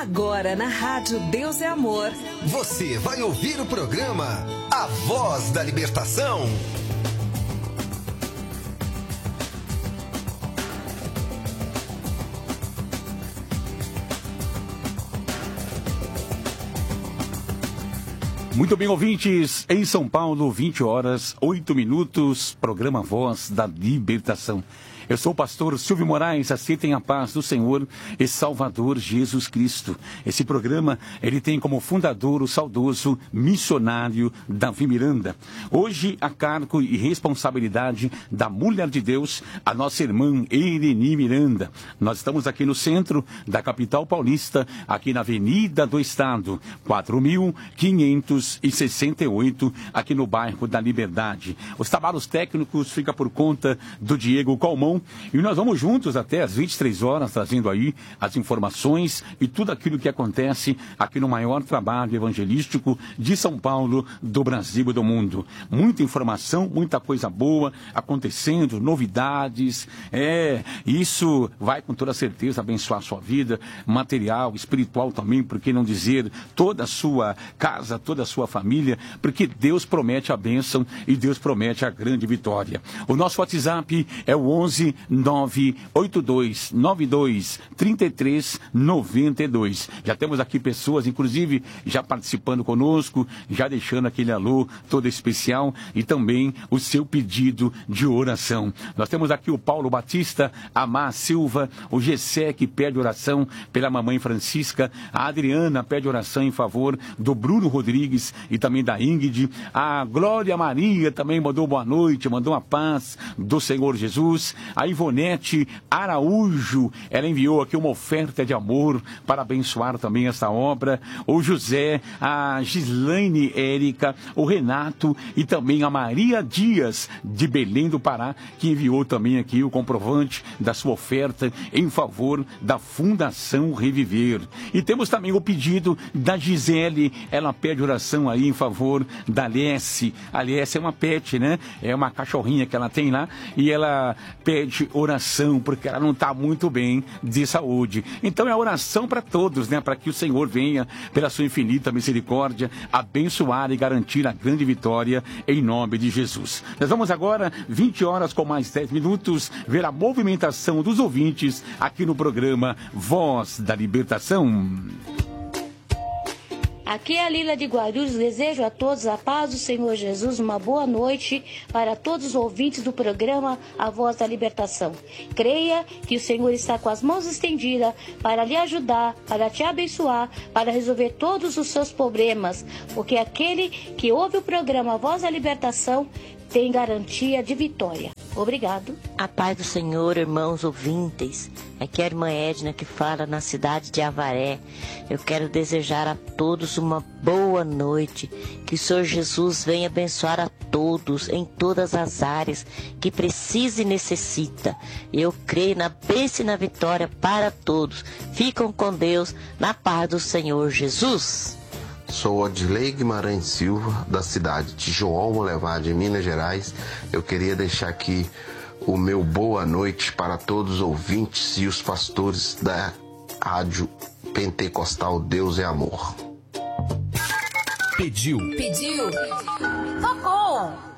Agora na Rádio Deus é Amor. Você vai ouvir o programa A Voz da Libertação. Muito bem, ouvintes, em São Paulo, 20 horas, 8 minutos, programa Voz da Libertação. Eu sou o pastor Silvio Moraes, aceitem a paz do Senhor e Salvador Jesus Cristo. Esse programa, ele tem como fundador o saudoso missionário Davi Miranda. Hoje, a cargo e responsabilidade da Mulher de Deus, a nossa irmã Ireni Miranda. Nós estamos aqui no centro da capital paulista, aqui na Avenida do Estado, 4.568, aqui no bairro da Liberdade. Os trabalhos técnicos ficam por conta do Diego Calmon. E nós vamos juntos até às 23 horas, trazendo aí as informações e tudo aquilo que acontece aqui no maior trabalho evangelístico de São Paulo, do Brasil e do mundo. Muita informação, muita coisa boa acontecendo, novidades. Isso vai com toda certeza abençoar a sua vida, material, espiritual também, por que não dizer, toda a sua casa, toda a sua família, porque Deus promete a bênção e Deus promete a grande vitória. O nosso WhatsApp é o 11 982 92 33 92. Já temos aqui pessoas, inclusive, já participando conosco, já deixando aquele alô todo especial e também o seu pedido de oração. Nós temos aqui o Paulo Batista, a Má Silva, o Gessé que pede oração pela mamãe Francisca, a Adriana pede oração em favor do Bruno Rodrigues e também da Ingrid, a Glória Maria também mandou boa noite, mandou a paz do Senhor Jesus. A Ivonete Araújo, ela enviou aqui uma oferta de amor para abençoar também essa obra. O José, a Gislaine Érica, o Renato e também a Maria Dias, de Belém do Pará, que enviou também aqui o comprovante da sua oferta em favor da Fundação Reviver. E temos também o pedido da Gisele, ela pede oração aí em favor da Alessi. A Alessi é uma pet, né? É uma cachorrinha que ela tem lá e ela pede oração, porque ela não está muito bem de saúde. Então é oração para todos, né? Para que o Senhor venha, pela sua infinita misericórdia, abençoar e garantir a grande vitória em nome de Jesus. Nós vamos agora, 20 horas com mais 10 minutos, ver a movimentação dos ouvintes aqui no programa Voz da Libertação. Aqui é a Lila de Guarulhos, desejo a todos a paz do Senhor Jesus, uma boa noite para todos os ouvintes do programa A Voz da Libertação. Creia que o Senhor está com as mãos estendidas para lhe ajudar, para te abençoar, para resolver todos os seus problemas, porque aquele que ouve o programa A Voz da Libertação tem garantia de vitória. Obrigado. A paz do Senhor, irmãos ouvintes. Aqui é a irmã Edna que fala na cidade de Avaré. Eu quero desejar a todos uma boa noite. Que o Senhor Jesus venha abençoar a todos em todas as áreas que precisa e necessita. Eu creio na bênção e na vitória para todos. Ficam com Deus, na paz do Senhor Jesus. Sou Odilei Guimarães Silva, da cidade de João Molevade, em Minas Gerais. Eu queria deixar aqui o meu boa noite para todos os ouvintes e os pastores da Rádio Pentecostal Deus é Amor. Pediu. Tocou.